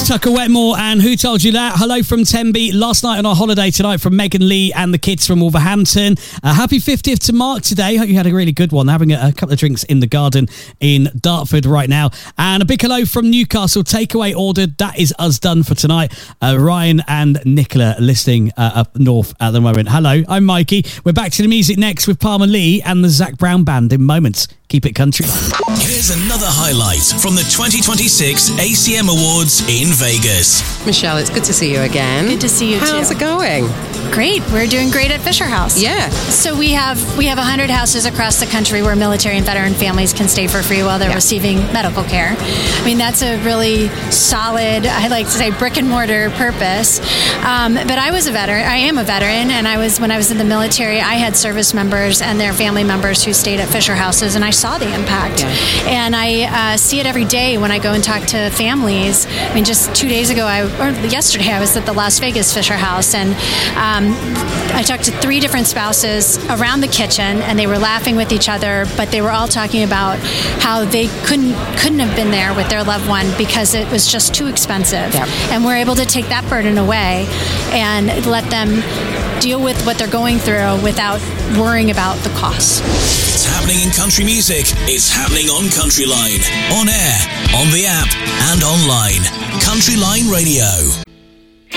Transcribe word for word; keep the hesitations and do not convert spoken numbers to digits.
Tucker Wetmore and Who Told You That? Hello from Tenby. Last night on our holiday tonight from Megan Lee and the kids from Wolverhampton. Uh, happy fiftieth to Mark today. Hope you had a really good one. They're having a, a couple of drinks in the garden in Dartford right now. And a big hello from Newcastle. Takeaway ordered. That is us done for tonight. Uh, Ryan and Nicola listening uh, up north at the moment. Hello, I'm Mikey. We're back to the music next with Palmer Lee and the Zach Brown Band in moments. Keep it country. Here's another highlight from the twenty twenty-six A C M Awards in Vegas. Michelle, it's good to see you again. Good to see you How's too. How's it going? Great. We're doing great at Fisher House. Yeah. So we have we have one hundred houses across the country where military and veteran families can stay for free while they're yeah. receiving medical care. I mean, that's a really solid, I like to say, brick and mortar purpose. Um, but I was a veteran. I am a veteran, and I was when I was in the military, I had service members and their family members who stayed at Fisher Houses, and I saw the impact. Yeah. And I uh, see it every day when I go and talk to families. I mean, just two days ago, I, or yesterday, I was at the Las Vegas Fisher House, and um, I talked to three different spouses around the kitchen, and they were laughing with each other, but they were all talking about how they couldn't couldn't have been there with their loved one because it was just too expensive. Yep. And we're able to take that burden away and let them deal with what they're going through without worrying about the costs. It's happening in country music. It's happening on Country Line, on air, on the app, and online. Country Line Radio.